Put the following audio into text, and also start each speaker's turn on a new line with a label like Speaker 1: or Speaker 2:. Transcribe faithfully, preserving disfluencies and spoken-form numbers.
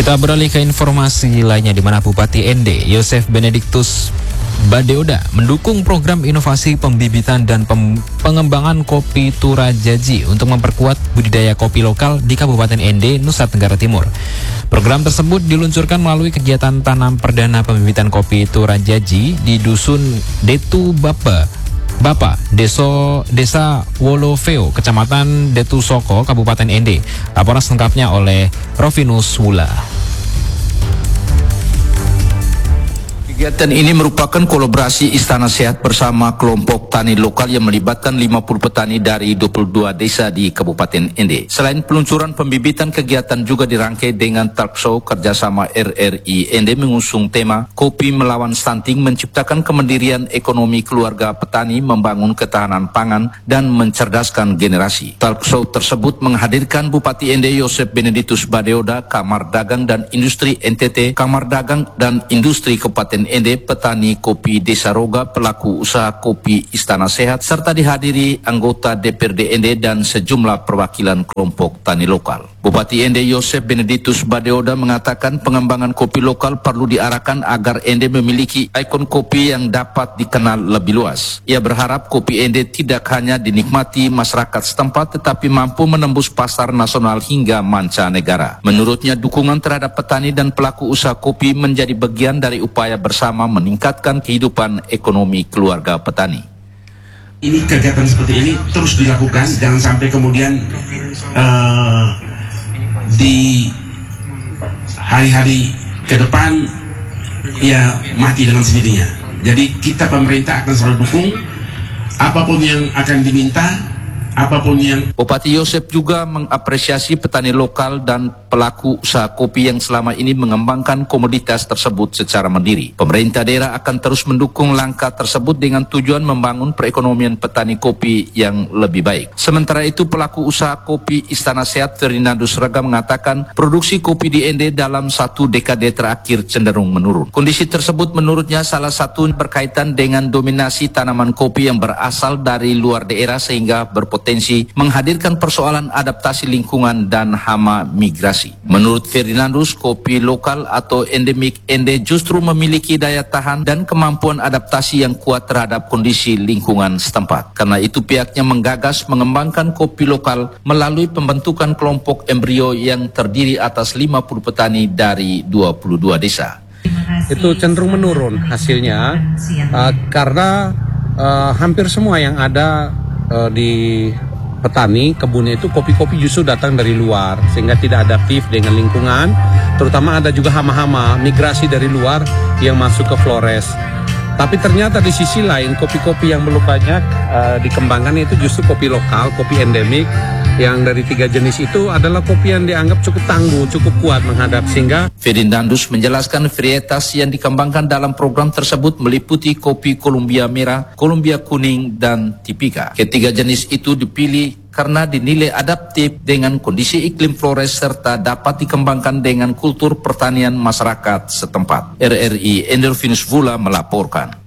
Speaker 1: Kita beralih ke informasi lainnya di mana Bupati Ende, Yosef Benediktus Badeoda mendukung program inovasi pembibitan dan pem pengembangan kopi Turajaji untuk memperkuat budidaya kopi lokal di Kabupaten Ende, Nusa Tenggara Timur. Program tersebut diluncurkan melalui kegiatan tanam perdana pembibitan kopi Turajaji di Dusun Detu Bapa, Bapa, Deso, Desa Wolofeo, Kecamatan Detu Soko, Kabupaten Ende. Laporan selengkapnya oleh Rovinus Wula.
Speaker 2: Kegiatan ini merupakan kolaborasi Istana Sehat bersama kelompok tani lokal yang melibatkan lima puluh petani dari dua puluh dua desa di Kabupaten Ende. Selain peluncuran pembibitan, kegiatan juga dirangkai dengan talk show kerjasama R R I Ende mengusung tema Kopi Melawan Stunting, menciptakan kemandirian ekonomi keluarga petani, membangun ketahanan pangan, dan mencerdaskan generasi. Talk show tersebut menghadirkan Bupati Ende Yosef Benediktus Badeoda, Kamar Dagang dan Industri N T T, Kamar Dagang dan Industri Kabupaten Ende, petani kopi Desa Roga, pelaku usaha kopi Istana Sehat, serta dihadiri anggota D P R D Ende dan sejumlah perwakilan kelompok tani lokal. Bupati Ende Yosef Benediktus Badeoda mengatakan pengembangan kopi lokal perlu diarahkan agar Ende memiliki ikon kopi yang dapat dikenal lebih luas. Ia berharap kopi Ende tidak hanya dinikmati masyarakat setempat tetapi mampu menembus pasar nasional hingga mancanegara. Menurutnya, dukungan terhadap petani dan pelaku usaha kopi menjadi bagian dari upaya bersama bersama meningkatkan kehidupan ekonomi keluarga petani.
Speaker 3: Ini kegiatan seperti ini terus dilakukan, jangan sampai kemudian uh, di hari-hari ke depan ya mati dengan sendirinya. Jadi kita pemerintah akan selalu dukung apapun yang akan diminta, apapun yang...
Speaker 2: Bupati Yosef juga mengapresiasi petani lokal dan pelaku usaha kopi yang selama ini mengembangkan komoditas tersebut secara mandiri. Pemerintah daerah akan terus mendukung langkah tersebut dengan tujuan membangun perekonomian petani kopi yang lebih baik. Sementara itu, pelaku usaha kopi Istana Sehat Ferdinandus Rega mengatakan produksi kopi di Ende dalam satu dekade terakhir cenderung menurun. Kondisi tersebut menurutnya salah satu berkaitan dengan dominasi tanaman kopi yang berasal dari luar daerah sehingga berpotensi menghadirkan persoalan adaptasi lingkungan dan hama migrasi. Menurut Ferdinandus, kopi lokal atau endemik Ende justru memiliki daya tahan dan kemampuan adaptasi yang kuat terhadap kondisi lingkungan setempat. Karena itu pihaknya menggagas mengembangkan kopi lokal melalui pembentukan kelompok embrio yang terdiri atas lima puluh petani dari dua puluh dua desa.
Speaker 4: Itu cenderung menurun hasilnya uh, karena uh, hampir semua yang ada uh, di petani kebunnya itu kopi-kopi justru datang dari luar sehingga tidak adaptif dengan lingkungan, terutama ada juga hama-hama migrasi dari luar yang masuk ke Flores. Tapi ternyata di sisi lain kopi-kopi yang belum banyak uh, dikembangkan itu justru kopi lokal, kopi endemik yang dari tiga jenis itu adalah kopi yang dianggap cukup tangguh, cukup kuat menghadap sehingga...
Speaker 2: Ferdinandus menjelaskan varietas yang dikembangkan dalam program tersebut meliputi kopi Columbia merah, Columbia kuning, dan Tipika. Ketiga jenis itu dipilih karena dinilai adaptif dengan kondisi iklim Flores serta dapat dikembangkan dengan kultur pertanian masyarakat setempat. R R I Ende Rovinus Wula melaporkan.